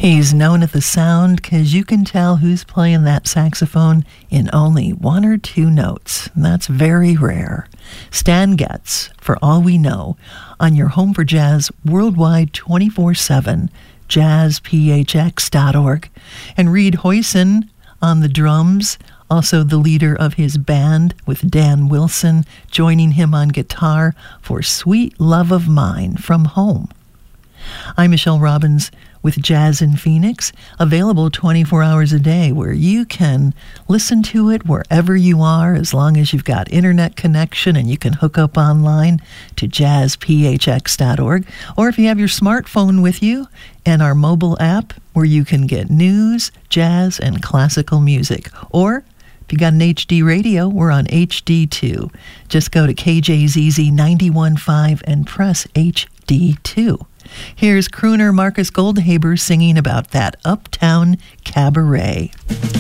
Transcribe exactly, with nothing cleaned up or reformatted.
He's known at the sound because you can tell who's playing that saxophone in only one or two notes. And that's very rare. Stan Getz, For All We Know, on your home for jazz worldwide twenty-four seven, jazz p h x dot org. And Reed Hoyson on the drums, also the leader of his band with Dan Wilson, joining him on guitar for Sweet Love of Mine from Home. I'm Michelle Robbins with Jazz in Phoenix, available twenty-four hours a day, where you can listen to it wherever you are, as long as you've got internet connection and you can hook up online to jazz p h x dot org. Or if you have your smartphone with you, and our mobile app where you can get news, jazz, and classical music. Or if you got an H D radio, we're on H D two. Just go to K J Z Z ninety-one point five and press H D two. Here's crooner Marcus Goldhaber singing about that uptown cabaret.